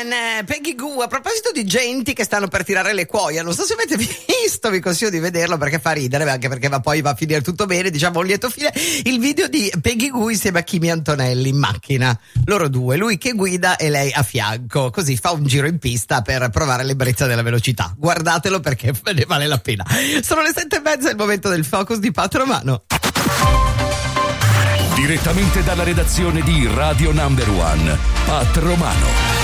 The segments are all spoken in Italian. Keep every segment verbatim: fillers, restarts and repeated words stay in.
Man, Peggy Gou. A proposito di genti che stanno per tirare le cuoia, non so se avete visto, vi consiglio di vederlo perché fa ridere, anche perché va, poi va a finire tutto bene, diciamo un lieto fine, il video di Peggy Gou insieme a Kimi Antonelli in macchina, loro due, lui che guida e lei a fianco, così fa un giro in pista per provare l'ebbrezza della velocità. Guardatelo perché ne vale la pena. Sono le sette e mezza, è il momento del Focus di Pat Romano. Direttamente dalla redazione di Radio Number One, Pat Romano.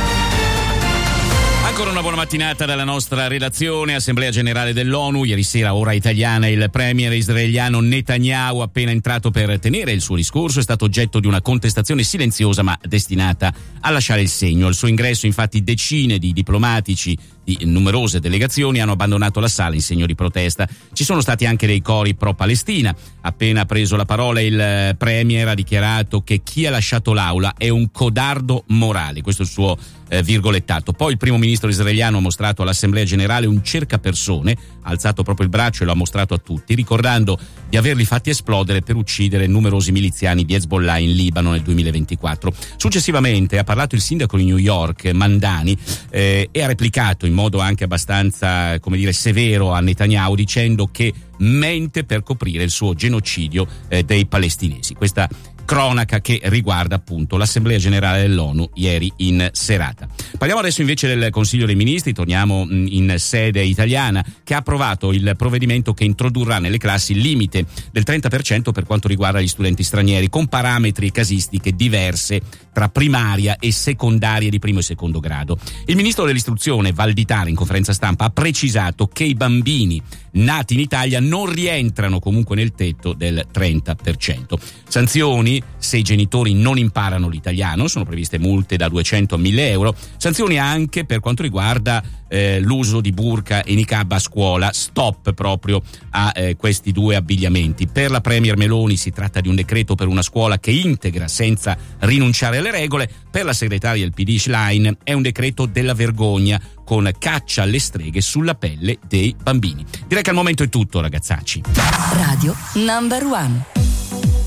Ancora una buona mattinata dalla nostra redazione. Assemblea generale dell'ONU, ieri sera ora italiana, il premier israeliano Netanyahu, appena entrato per tenere il suo discorso, è stato oggetto di una contestazione silenziosa ma destinata a lasciare il segno. Al suo ingresso infatti decine di diplomatici di numerose delegazioni hanno abbandonato la sala in segno di protesta. Ci sono stati anche dei cori pro-Palestina. Appena preso la parola il premier ha dichiarato che chi ha lasciato l'aula è un codardo morale, questo è il suo eh, virgolettato. Poi il primo ministro israeliano ha mostrato all'Assemblea generale un cercapersone, ha alzato proprio il braccio e lo ha mostrato a tutti, ricordando di averli fatti esplodere per uccidere numerosi miliziani di Hezbollah in Libano nel duemilaventiquattro. Successivamente ha parlato il sindaco di New York, Mandani, eh, e ha replicato in modo anche abbastanza, come dire, severo a Netanyahu, dicendo che mente per coprire il suo genocidio eh, dei palestinesi. Questa cronaca che riguarda appunto l'Assemblea Generale dell'ONU ieri in serata. Parliamo adesso invece del Consiglio dei Ministri, torniamo in sede italiana, che ha approvato il provvedimento che introdurrà nelle classi il limite del trenta per cento per quanto riguarda gli studenti stranieri, con parametri e casistiche diverse tra primaria e secondaria di primo e secondo grado. Il ministro dell'istruzione Valditara in conferenza stampa ha precisato che i bambini nati in Italia non rientrano comunque nel tetto del trenta per cento. Sanzioni se i genitori non imparano l'italiano, sono previste multe da duecento a mille euro, sanzioni anche per quanto riguarda eh, l'uso di burqa e niqab a scuola, stop proprio a eh, questi due abbigliamenti. Per la Premier Meloni si tratta di un decreto per una scuola che integra senza rinunciare alle regole, per la segretaria del P D Schlein è un decreto della vergogna, con caccia alle streghe sulla pelle dei bambini. Direi che al momento è tutto, ragazzacci. Radio Number One.